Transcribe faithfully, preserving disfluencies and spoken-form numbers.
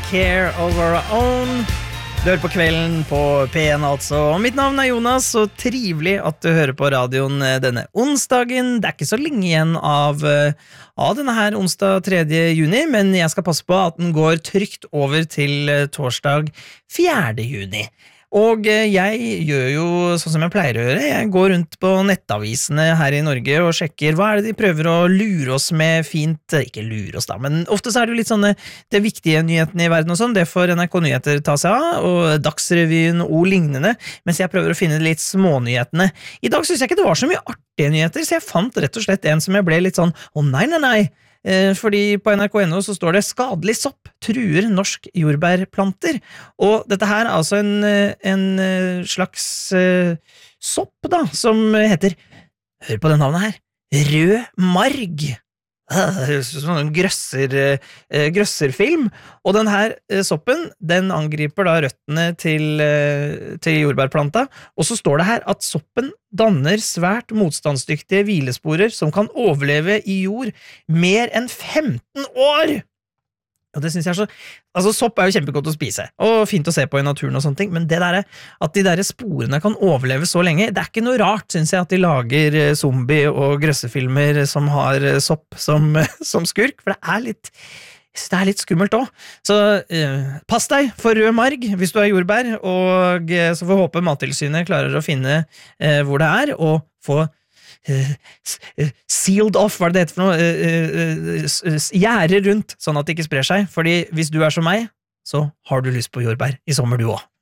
care of our own. Du hører på Kvelden på P en altså. Og mitt navn er Jonas, så trivelig at du hører på radioen denne onsdagen. Det er ikke så lenge igjen av, av denne her onsdag tredje juni, men jeg skal passe på at den går trygt over til torsdag fjerde juni. Og jeg gjør jo sånn som jeg pleier å gjøre. Jeg går rundt på nettavisene her i Norge og sjekker hva er det de prøver å lure oss med fint. Ikke lure oss da, men ofte så er det jo litt sånne det viktige nyhetene i verden og sånn. Det får N R K Nyheter ta seg av, og Dagsrevyen og lignende, mens jeg prøver å finne litt smånyhetene. I dag synes jeg ikke det var så mye artige nyheter, så jeg fant rett og slett en som jeg ble litt sånn, å nei, nei, nei. Eh, fordi på N R K punkt no så står det skadelig sopp truer norsk jordbærplanter, og dette her er altså en, en slags eh, sopp da, som heter, hør på det navnet her, rød marg. Sånn grøsser, eh, grøsserfilm, og den her eh, soppen, den angriper da røttene til, eh, til jordbærplanta, og så står det her at soppen danner svært motstandsdyktige hvilesporer som kan overleve i jord mer enn femten år! Og det synes jeg er så, altså sopp er jo kjempegodt å spise, og fint å se på i naturen og sånne ting, men det der er, at de der sporene kan overleve så lenge, det er ikke noe rart, synes jeg, at de lager zombie- og grøssefilmer som har sopp som, som skurk, for det er litt, det er litt skummelt også. Så eh, pass deg for rød marg hvis du er jordbær, og eh, så får håpe Mattilsynet klarer å finne eh, hvor det er, og få Uh, sealed off, hva er det det heter for noe? Uh, uh, uh, gjerde rundt, sånn at det ikke sprer seg, fordi hvis du er som meg, så har du lyst på jordbær i sommer du også.